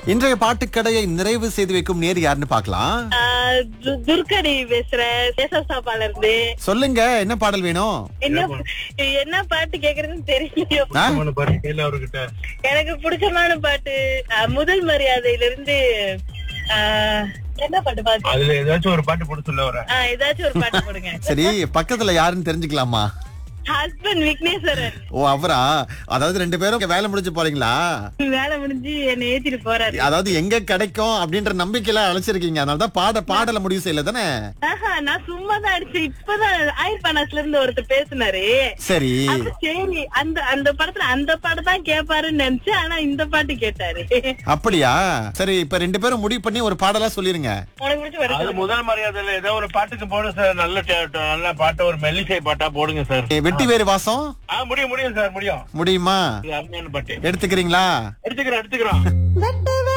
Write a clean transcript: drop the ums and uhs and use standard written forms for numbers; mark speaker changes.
Speaker 1: இன்றைய பாட்டுக்கடையை நிறைவு செய்து வைக்கும் நேர் யாருன்னு பார்க்கலாம்.
Speaker 2: துர்கடி பேசுறேன், தேசசாப்பால இருந்து.
Speaker 1: சொல்லுங்க, என்ன பாடல் வேணும்?
Speaker 2: என்ன பாட்டு கேக்குறதுன்னு தெரியலையோ.
Speaker 3: அவர்கிட்ட
Speaker 2: எனக்கு பிடிச்சமான பாட்டு முதல் மரியாதையில இருந்து என்ன பாட்டு பாத்து
Speaker 3: அதுல ஏதாச்சும் ஒரு பாட்டு போட சொல்ல வர.
Speaker 2: ஏதாச்சும் ஒரு பாட்டு போடுங்க.
Speaker 1: சரி, பக்கத்துல யாருன்னு தெரிஞ்சுக்கலாமா?
Speaker 2: ஹஸ்பண்ட் விக்னேஸ்வரன்.
Speaker 1: ஓ, அவரா? அதாவது 2 பேரும் வேலை முடிஞ்சு போறீங்களா?
Speaker 2: வேலை முடிஞ்சு என்ன ஏத்திட்டு போறாரு.
Speaker 1: அதாவது எங்க கிடைக்கும் அப்படின்ற நம்பிக்கையில அழைச்சிருக்கீங்க, அதனாலதான் பாடல முடிவு செய்யல தானே?
Speaker 2: நான் சும்மா தான் அடிச்சு. இப்பதான் ஆயிரப்பானாஸ்ல இருந்து ஒருத்தர் பேசினாரு.
Speaker 1: சரி
Speaker 2: சரி, அந்த படத்துல அந்த பாட்டு தான் கேட்பாருன்னு நினைச்சு, ஆனா இந்த பாட்டு கேட்டாரு.
Speaker 1: அப்படியா? சரி, இப்ப 2 பேரும் முடிவு பண்ணி ஒரு பாடலா சொல்லிருங்க.
Speaker 2: உனக்கு பிடிச்ச
Speaker 3: அது
Speaker 2: வருது.
Speaker 3: முதல் மரியாதையில ஏதோ ஒரு பாட்டுக்கு போடுங்க சார். நல்ல பாட்டு, ஒரு மெல்லிசை பாட்டா போடுங்க சார்.
Speaker 1: வெட்டி வேறு வாசம்
Speaker 3: முடியும் சார், முடியும்.
Speaker 1: முடியுமா?
Speaker 3: இது அருமையான பாட்டு.
Speaker 1: எடுத்துக்கிறீங்களா?
Speaker 3: எடுத்துக்கிறோம்.